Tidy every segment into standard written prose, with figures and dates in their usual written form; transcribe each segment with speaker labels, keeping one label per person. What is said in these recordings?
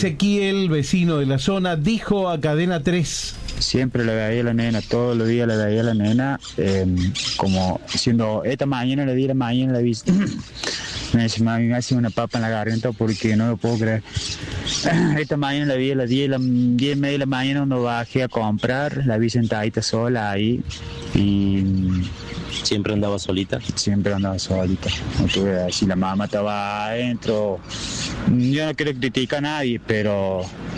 Speaker 1: Ezequiel, vecino de la zona, dijo a Cadena 3.
Speaker 2: Siempre le veía a la nena, todos los días le veía a la nena, como diciendo, esta mañana le di la mañana, la vi. Me dice, mami, me hace una papa en la garganta porque no lo puedo creer. Esta mañana la vi a las 10:30 de la mañana cuando bajé a comprar, la vi sentadita sola ahí y...
Speaker 3: ¿Siempre andaba solita?
Speaker 2: Siempre andaba solita. No tuve que decir, la mamá estaba adentro. Yo no quiero criticar a nadie, pero...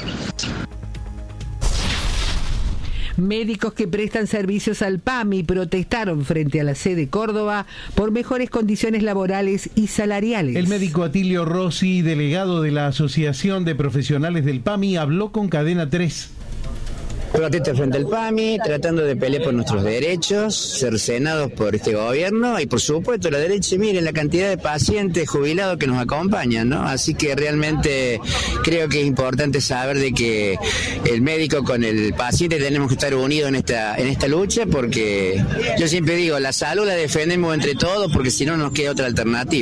Speaker 4: Médicos que prestan servicios al PAMI protestaron frente a la sede Córdoba por mejores condiciones laborales y salariales.
Speaker 1: El médico Atilio Rossi, delegado de la Asociación de Profesionales del PAMI, habló con Cadena 3.
Speaker 5: Protesta frente al PAMI, tratando de pelear por nuestros derechos, cercenados por este gobierno y por supuesto la derecha. Miren la cantidad de pacientes jubilados que nos acompañan, ¿no? Así que realmente creo que es importante saber de que el médico con el paciente tenemos que estar unidos en esta lucha, porque yo siempre digo, la salud la defendemos entre todos porque si no nos queda otra alternativa.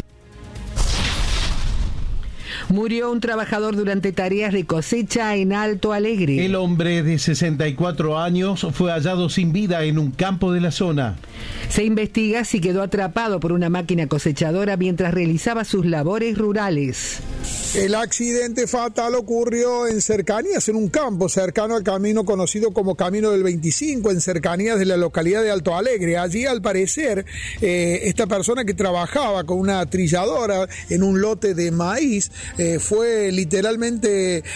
Speaker 4: Murió un trabajador durante tareas de cosecha en Alto Alegre.
Speaker 1: El hombre de 64 años fue hallado sin vida en un campo de la zona.
Speaker 4: Se investiga si quedó atrapado por una máquina cosechadora mientras realizaba sus labores rurales.
Speaker 6: El accidente fatal ocurrió en cercanías, en un campo cercano al camino conocido como Camino del 25, en cercanías de la localidad de Alto Alegre. Allí, al parecer, esta persona que trabajaba con una trilladora en un lote de maíz, fue literalmente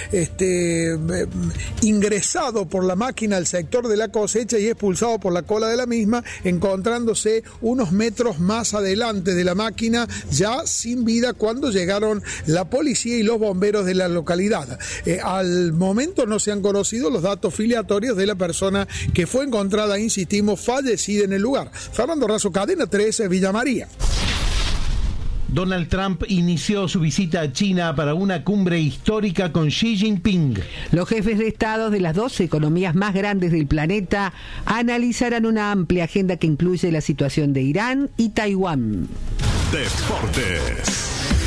Speaker 6: ingresado por la máquina al sector de la cosecha y expulsado por la cola de la misma, encontrándose unos metros más adelante de la máquina, ya sin vida, cuando llegaron la policía y los bomberos de la localidad. Al momento no se han conocido los datos filiatorios de la persona que fue encontrada, insistimos, fallecida en el lugar. Fernando Razo, Cadena 3, Villa María.
Speaker 1: Donald Trump inició su visita a China para una cumbre histórica con Xi Jinping.
Speaker 4: Los jefes de Estado de las 12 economías más grandes del planeta analizarán una amplia agenda que incluye la situación de Irán y Taiwán.
Speaker 7: Deportes.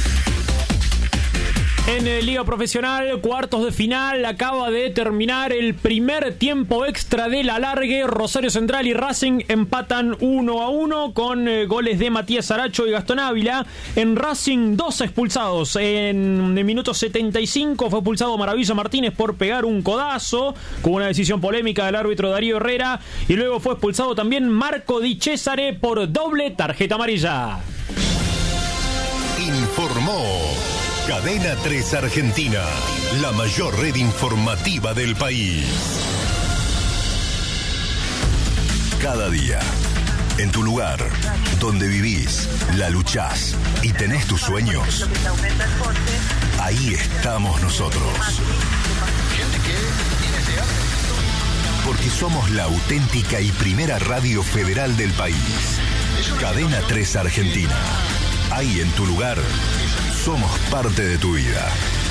Speaker 8: En el Liga Profesional, cuartos de final, acaba de terminar el primer tiempo extra del alargue. Rosario Central y Racing empatan 1-1 con goles de Matías Aracho y Gastón Ávila. En Racing, 2 expulsados. En el minuto 75 fue expulsado Maravillo Martínez por pegar un codazo, con una decisión polémica del árbitro Darío Herrera. Y luego fue expulsado también Marco Di Cesare por doble tarjeta amarilla.
Speaker 7: Informó Cadena 3 Argentina, la mayor red informativa del país. Cada día, en tu lugar, donde vivís, la luchás y tenés tus sueños, ahí estamos nosotros. Porque somos la auténtica y primera radio federal del país. Cadena 3 Argentina. Ahí en tu lugar, somos parte de tu vida.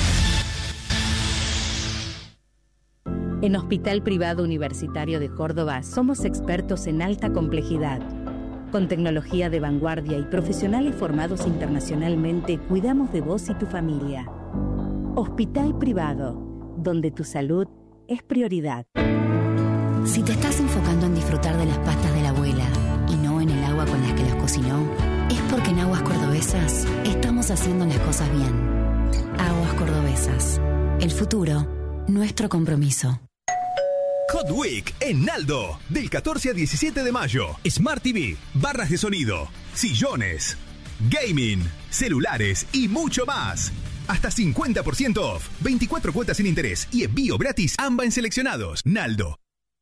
Speaker 9: En Hospital Privado Universitario de Córdoba somos expertos en alta complejidad. Con tecnología de vanguardia y profesionales formados internacionalmente, cuidamos de vos y tu familia. Hospital Privado, donde tu salud es prioridad.
Speaker 10: Si te estás enfocando en disfrutar de las pastas de la abuela y no en el agua con las que las cocinó, es porque en Aguas Cordobesas estamos haciendo las cosas bien. Aguas Cordobesas. El futuro, nuestro compromiso.
Speaker 11: Hot Week en Naldo. Del 14 al 17 de mayo. Smart TV, barras de sonido, sillones, gaming, celulares y mucho más. Hasta 50% off. 24 cuotas sin interés y envío gratis. AMBA en seleccionados. Naldo.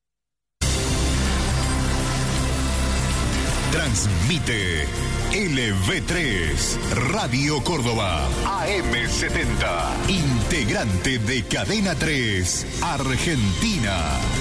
Speaker 7: Transmite LV3 Radio Córdoba AM70, integrante de Cadena 3 Argentina.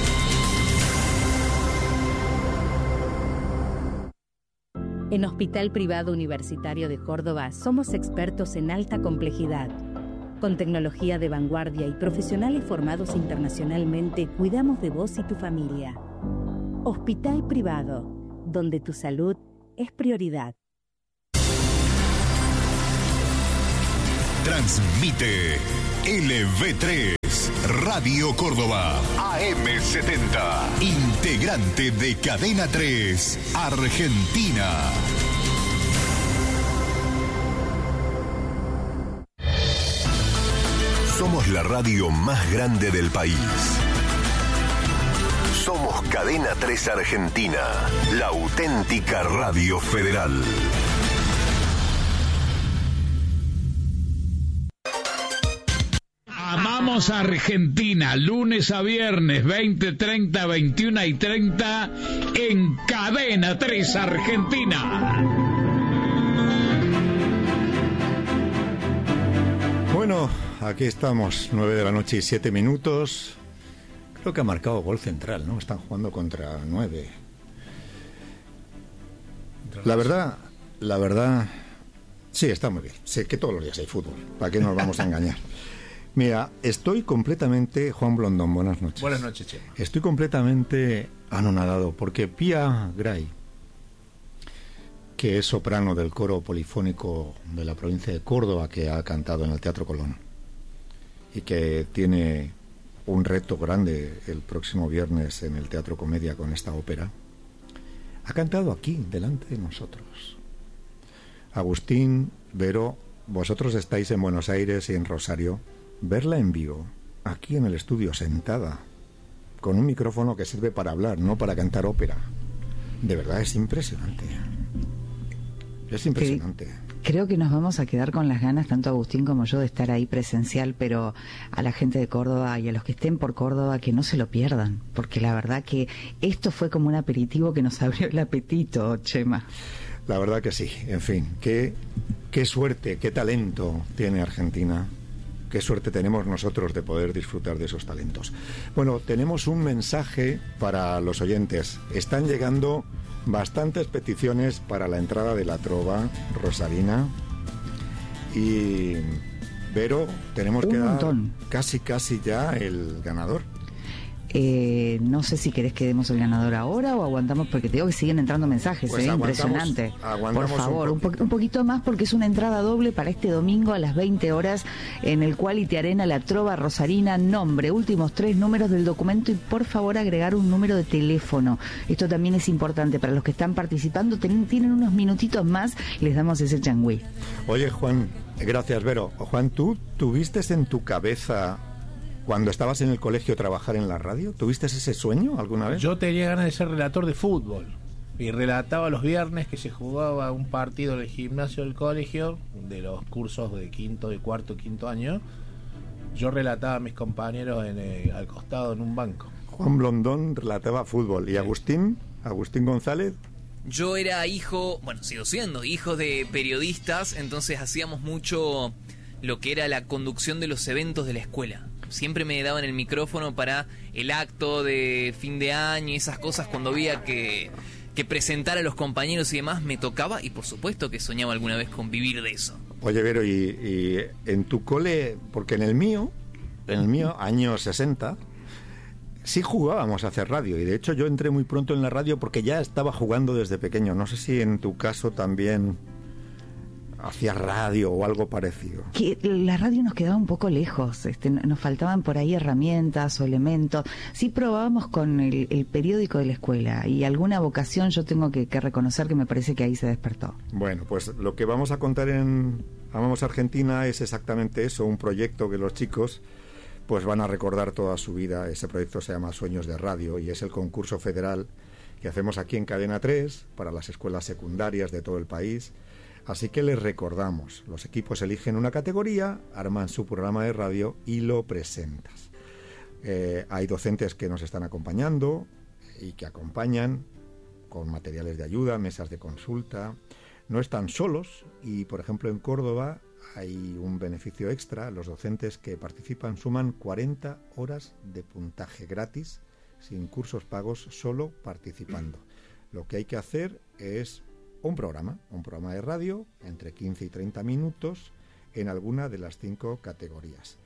Speaker 9: En Hospital Privado Universitario de Córdoba somos expertos en alta complejidad. Con tecnología de vanguardia y profesionales formados internacionalmente, cuidamos de vos y tu familia. Hospital Privado, donde tu salud es prioridad.
Speaker 7: Transmite LV3 Radio Córdoba, AM70, integrante de Cadena 3, Argentina. Somos la radio más grande del país. Somos Cadena 3 Argentina, la auténtica radio federal.
Speaker 12: Amamos a Argentina, lunes a viernes, 20:30, 21:30, en Cadena 3 Argentina.
Speaker 13: Bueno, aquí estamos, 9 de la noche y 7 minutos. Creo que ha marcado gol Central, ¿no? Están jugando contra 9. La verdad, sí, está muy bien. Sé que todos los días hay fútbol. ¿Para qué nos vamos a engañar? Mira, estoy completamente... Juan Blondón, buenas noches.
Speaker 14: Buenas noches, Chema.
Speaker 13: Estoy completamente anonadado porque Pía Gray, que es soprano del coro polifónico de la provincia de Córdoba, que ha cantado en el Teatro Colón y que tiene un reto grande el próximo viernes en el Teatro Comedia con esta ópera, ha cantado aquí, delante de nosotros. Agustín, Vero, vosotros estáis en Buenos Aires y en Rosario. Verla en vivo, aquí en el estudio, sentada, con un micrófono que sirve para hablar, no para cantar ópera. De verdad, es impresionante. Es impresionante.
Speaker 15: Creo que nos vamos a quedar con las ganas, tanto Agustín como yo, de estar ahí presencial, pero a la gente de Córdoba y a los que estén por Córdoba, que no se lo pierdan, porque la verdad que esto fue como un aperitivo que nos abrió el apetito, Chema.
Speaker 13: La verdad que sí. En fin, qué suerte, qué talento tiene Argentina. Qué suerte tenemos nosotros de poder disfrutar de esos talentos. Bueno, tenemos un mensaje para los oyentes. Están llegando bastantes peticiones para la entrada de la trova rosarina. Y, Vero, tenemos que dar casi ya el ganador.
Speaker 15: No sé si querés que demos el ganador ahora o aguantamos, porque te digo que siguen entrando mensajes,
Speaker 13: pues
Speaker 15: impresionante. Por favor, un poquito más, porque es una entrada doble para este domingo a las 20 horas en el Quality Arena, la trova rosarina, nombre, últimos 3 números del documento y por favor agregar un número de teléfono. Esto también es importante para los que están participando, tienen unos minutitos más, les damos ese changüí.
Speaker 13: Oye, Juan, gracias, Vero. Juan, ¿tú tuviste en tu cabeza, cuando estabas en el colegio, trabajar en la radio? ¿Tuviste ese sueño alguna vez?
Speaker 14: Yo tenía ganas de ser relator de fútbol y relataba los viernes que se jugaba un partido en el gimnasio del colegio, de los cursos de cuarto, quinto año. Yo relataba a mis compañeros al costado en un banco.
Speaker 13: Juan Blondón relataba fútbol. ¿Y Agustín González?
Speaker 16: Yo era sigo siendo hijo de periodistas, entonces hacíamos mucho lo que era la conducción de los eventos de la escuela. Siempre me daban el micrófono para el acto de fin de año y esas cosas. Cuando había que presentar a los compañeros y demás, me tocaba, y por supuesto que soñaba alguna vez con vivir de eso.
Speaker 13: Oye, Vero, y en tu cole, porque en el mío, años 60, sí jugábamos a hacer radio, y de hecho yo entré muy pronto en la radio porque ya estaba jugando desde pequeño. No sé si en tu caso también hacía radio o algo parecido.
Speaker 15: Que la radio nos quedaba un poco lejos, nos faltaban por ahí herramientas o elementos. Sí probábamos con el periódico de la escuela y alguna vocación yo tengo que reconocer que me parece que ahí se despertó.
Speaker 13: Bueno, pues lo que vamos a contar en Amamos Argentina es exactamente eso, un proyecto que los chicos pues van a recordar toda su vida. Ese proyecto se llama Sueños de Radio y es el concurso federal que hacemos aquí en Cadena 3 para las escuelas secundarias de todo el país. Así que les recordamos, los equipos eligen una categoría, arman su programa de radio y lo presentas. Hay docentes que nos están acompañando y que acompañan con materiales de ayuda, mesas de consulta. No están solos y, por ejemplo, en Córdoba hay un beneficio extra. Los docentes que participan suman 40 horas de puntaje gratis, sin cursos pagos, solo participando. Lo que hay que hacer es un programa de radio entre 15 y 30 minutos en alguna de las 5 categorías.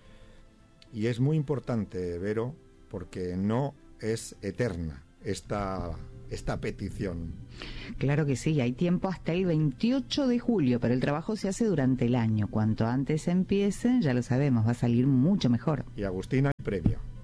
Speaker 13: Y es muy importante, Vero, porque no es eterna esta petición.
Speaker 15: Claro que sí, hay tiempo hasta el 28 de julio, pero el trabajo se hace durante el año. Cuanto antes empiecen, ya lo sabemos, va a salir mucho mejor.
Speaker 13: Y Agustín, hay premio.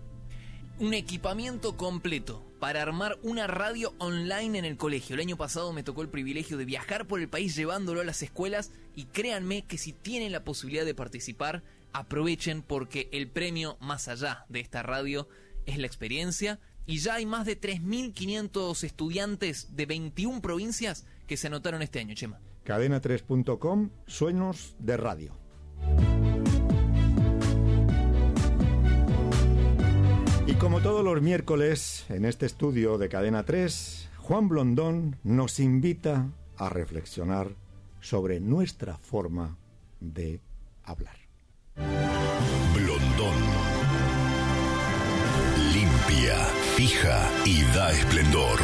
Speaker 16: un equipamiento completo para armar una radio online en el colegio. El año pasado me tocó el privilegio de viajar por el país llevándolo a las escuelas y créanme que si tienen la posibilidad de participar, aprovechen porque el premio más allá de esta radio es la experiencia y ya hay más de 3.500 estudiantes de 21 provincias que se anotaron este año, Chema.
Speaker 13: Cadena3.com, sueños de radio. Y como todos los miércoles, en este estudio de Cadena 3, Juan Blondón nos invita a reflexionar sobre nuestra forma de hablar.
Speaker 7: Blondón. Limpia, fija y da esplendor.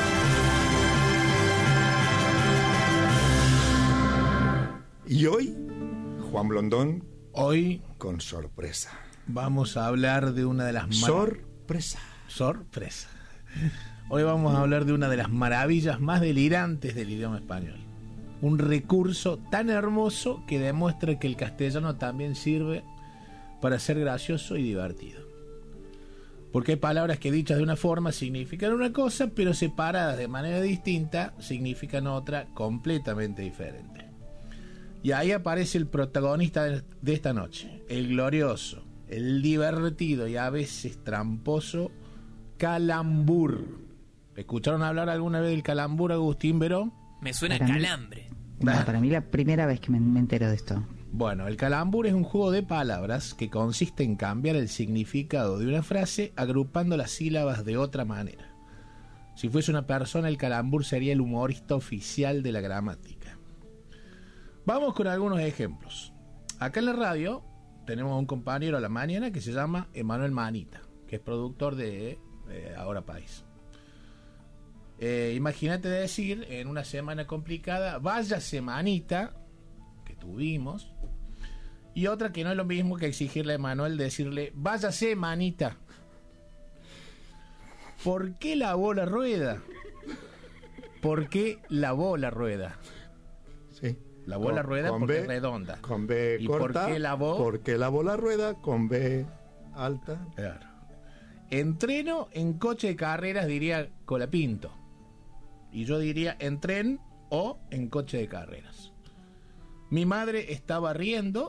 Speaker 13: Y hoy, Juan Blondón,
Speaker 14: hoy
Speaker 13: con sorpresa.
Speaker 14: Vamos a hablar de una de las
Speaker 13: sorpresa.
Speaker 14: Hoy vamos a hablar de una de las maravillas más delirantes del idioma español. Un recurso tan hermoso que demuestra que el castellano también sirve para ser gracioso y divertido. Porque hay palabras que dichas de una forma significan una cosa, pero separadas de manera distinta significan otra completamente diferente. Y ahí aparece el protagonista de esta noche, el glorioso, el divertido y a veces tramposo calambur. ¿Escucharon hablar alguna vez del calambur, Agustín Verón?
Speaker 16: Me suena calambre.
Speaker 15: Para mí la primera vez que me entero de esto.
Speaker 14: Bueno, el calambur es un juego de palabras que consiste en cambiar el significado de una frase agrupando las sílabas de otra manera. Si fuese una persona, el calambur sería el humorista oficial de la gramática. Vamos con algunos ejemplos. Acá en la radio tenemos un compañero a la mañana que se llama Emanuel Manita, que es productor de Ahora País. Imagínate decir en una semana complicada, vaya semanita que tuvimos, y otra que no es lo mismo que exigirle a Emanuel decirle, váyase manita. ¿Por qué lavó la rueda? ¿Por qué lavó la rueda?
Speaker 13: Sí.
Speaker 14: Lavó la rueda porque
Speaker 13: B,
Speaker 14: es redonda.
Speaker 13: Con B
Speaker 14: ¿Y
Speaker 13: corta.
Speaker 14: por qué lavó?
Speaker 13: Porque lavó la rueda con B alta.
Speaker 14: Claro. Entreno en coche de carreras, diría Colapinto. Y yo diría en tren o en coche de carreras. Mi madre está barriendo.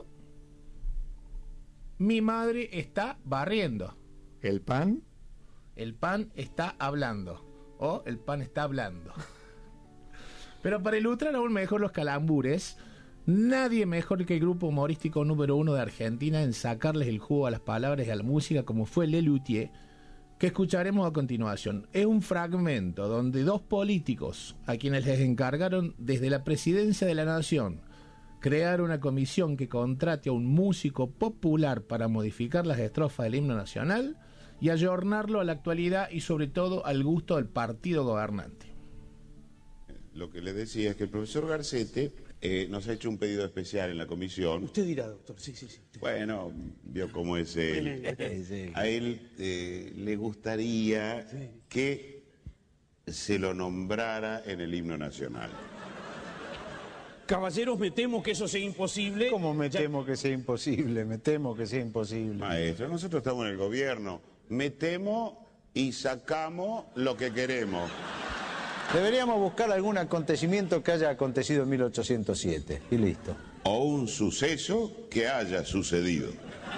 Speaker 14: Mi madre está barriendo.
Speaker 13: ¿El pan?
Speaker 14: El pan está hablando. O el pan está hablando. Pero para ilustrar aún mejor los calambures, nadie mejor que el grupo humorístico número 1 de Argentina en sacarles el jugo a las palabras y a la música, como fue Lelutier, que escucharemos a continuación. Es un fragmento donde dos políticos, a quienes les encargaron desde la presidencia de la nación crear una comisión que contrate a un músico popular para modificar las estrofas del himno nacional y ayornarlo a la actualidad y sobre todo al gusto del partido gobernante.
Speaker 17: Lo que le decía es que el profesor Garcete nos ha hecho un pedido especial en la comisión.
Speaker 18: Usted dirá, doctor, sí.
Speaker 17: Bueno, vio cómo es él. A él le gustaría que se lo nombrara en el himno nacional.
Speaker 18: Caballeros, me temo que eso sea imposible.
Speaker 19: ¿Cómo me temo que sea imposible? Me temo que sea imposible.
Speaker 17: Maestro, nosotros estamos en el gobierno. Metemos y sacamos lo que queremos.
Speaker 19: Deberíamos buscar algún acontecimiento que haya acontecido en 1807 y listo.
Speaker 17: O un suceso que haya sucedido.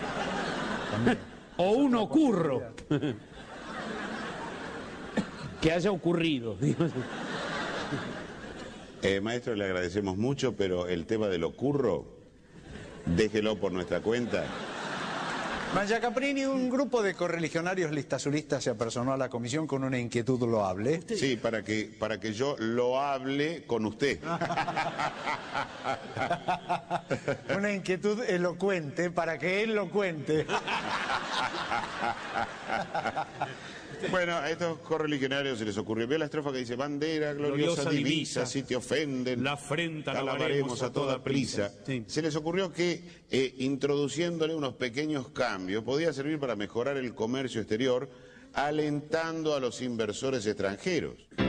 Speaker 18: O un ocurro. Que haya ocurrido.
Speaker 17: Maestro, le agradecemos mucho, pero el tema del ocurro, déjelo por nuestra cuenta.
Speaker 19: Manja Caprini, un grupo de correligionarios listazulistas se apersonó a la comisión con una inquietud loable.
Speaker 17: Sí, para que yo lo hable con usted.
Speaker 19: Una inquietud elocuente para que él lo cuente.
Speaker 17: Bueno, a estos correligionarios se les ocurrió. Ve la estrofa que dice: bandera gloriosa divisa, si te ofenden,
Speaker 18: la afrenta
Speaker 17: la lavaremos a toda prisa.
Speaker 18: Sí.
Speaker 17: Se les ocurrió que introduciéndole unos pequeños cambios podía servir para mejorar el comercio exterior, alentando a los inversores extranjeros.